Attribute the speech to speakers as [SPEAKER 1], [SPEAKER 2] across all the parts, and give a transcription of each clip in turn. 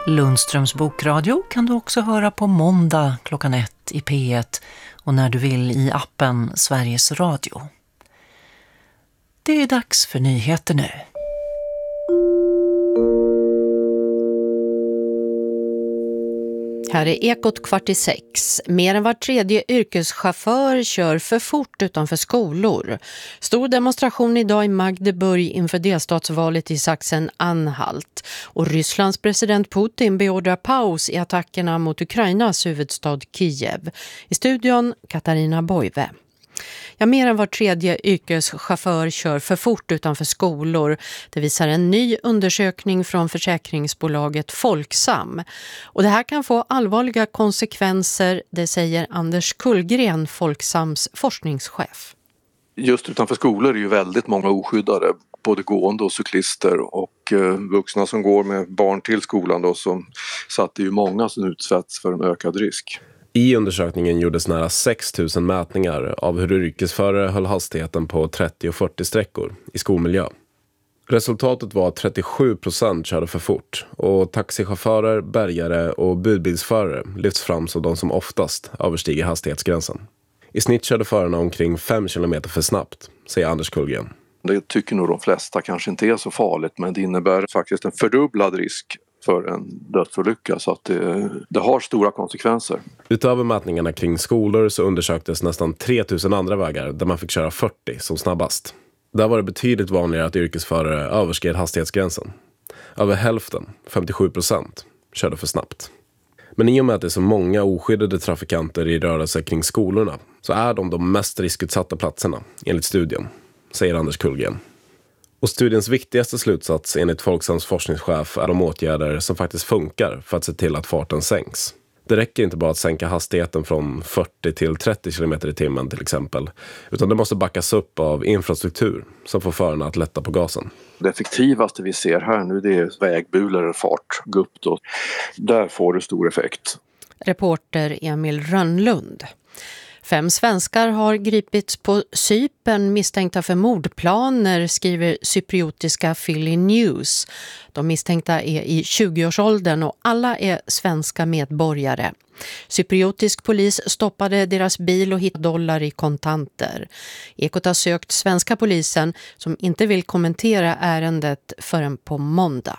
[SPEAKER 1] Lundströms bokradio kan du också höra på måndag klockan 1 i P1 och när du vill i appen Sveriges Radio. Det är dags för nyheter nu.
[SPEAKER 2] Här är Ekot 5:45. Mer än var tredje yrkeschaufför kör för fort utanför skolor. Stor demonstration idag i Magdeburg inför delstatsvalet i Sachsen-Anhalt. Och Rysslands president Putin beordrar paus i attackerna mot Ukrainas huvudstad Kiev. I studion Katarina Boive. Ja, mer än var tredje yrkeschaufför kör för fort utanför skolor. Det visar en ny undersökning från försäkringsbolaget Folksam. Och det här kan få allvarliga konsekvenser, det säger Anders Kullgren, Folksams forskningschef.
[SPEAKER 3] Just utanför skolor är ju väldigt många oskyddade, både gående och cyklister och vuxna som går med barn till skolan då, så att det är ju många som utsätts för en ökad risk.
[SPEAKER 4] I undersökningen gjordes nära 6 000 mätningar av hur yrkesförare höll hastigheten på 30 och 40 sträckor i skolmiljö. Resultatet var att 37% körde för fort och taxichaufförer, bärgare och budbilsförare lyfts fram som de som oftast överstiger hastighetsgränsen. I snitt körde förarna omkring 5 km för snabbt, säger Anders Kullgren.
[SPEAKER 3] Det tycker nog de flesta kanske inte är så farligt, men det innebär faktiskt en fördubblad risk för en dödsolycka, så att det har stora konsekvenser.
[SPEAKER 4] Utöver mätningarna kring skolor så undersöktes nästan 3 000 andra vägar där man fick köra 40 som snabbast. Där var det betydligt vanligare att yrkesförare överskred hastighetsgränsen. Över hälften, 57%, körde för snabbt. Men i och med att det är så många oskyddade trafikanter i rörelse kring skolorna så är de mest riskutsatta platserna, enligt studien, säger Anders Kullgren. Och studiens viktigaste slutsats enligt Folksams forskningschef är de åtgärder som faktiskt funkar för att se till att farten sänks. Det räcker inte bara att sänka hastigheten från 40 till 30 km i timmen till exempel, utan det måste backas upp av infrastruktur som får förarna att lätta på gasen.
[SPEAKER 3] Det effektivaste vi ser här nu, det är vägbulor eller fartgupp då. Där får det stor effekt.
[SPEAKER 2] Reporter Emil Rönnlund. 5 svenskar har gripits på Cypern misstänkta för mordplaner, skriver cypriotiska Philly News. De misstänkta är i 20-årsåldern och alla är svenska medborgare. Cypriotisk polis stoppade deras bil och hittade dollar i kontanter. Ekot har sökt svenska polisen som inte vill kommentera ärendet förrän på måndag.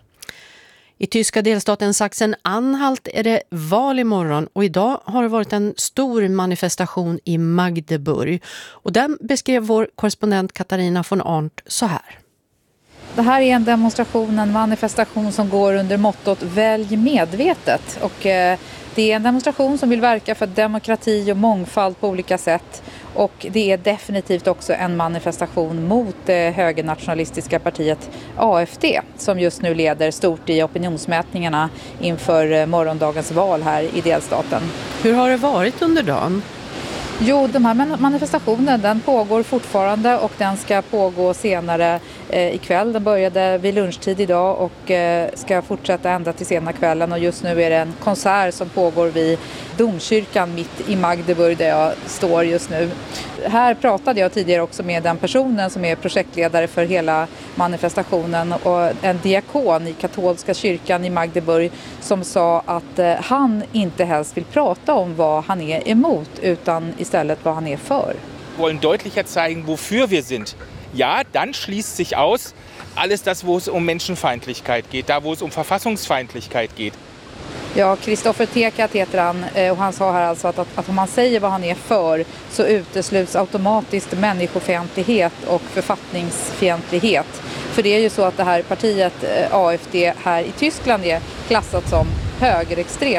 [SPEAKER 2] I tyska delstaten Sachsen-Anhalt är det val imorgon och idag har det varit en stor manifestation i Magdeburg. Och den beskrev vår korrespondent Katarina von Arndt så här.
[SPEAKER 5] Det här är en demonstration, en manifestation som går under mottot Välj medvetet. Och det är en demonstration som vill verka för demokrati och mångfald på olika sätt. Och det är definitivt också en manifestation mot det högernationalistiska partiet AFD som just nu leder stort i opinionsmätningarna inför morgondagens val här i delstaten.
[SPEAKER 2] Hur har det varit under dagen?
[SPEAKER 5] Jo, den här manifestationen den pågår fortfarande och den ska pågå senare ikväll. Den började vid lunchtid idag och ska fortsätta ända till sena kvällen. Och just nu är det en konsert som pågår vid domkyrkan mitt i Magdeburg där jag står just nu. Här pratade jag tidigare också med den personen som är projektledare för hela manifestationen och en diakon i katolska kyrkan i Magdeburg som sa att han inte helst vill prata om vad han är emot utan istället vad han är för.
[SPEAKER 6] Vi wollen deutlicher zeigen, wofür wir sind. Ja, dann schließt sich aus alles das, wo es um Menschenfeindlichkeit geht, da wo es um Verfassungsfeindlichkeit geht.
[SPEAKER 5] Ja, Kristoffer Tekat heter han och han sa här alltså att om man säger vad han är för så utesluts automatiskt människofientlighet och författningsfientlighet. För det är ju så att det här partiet AFD här i Tyskland är klassat som högerextremt.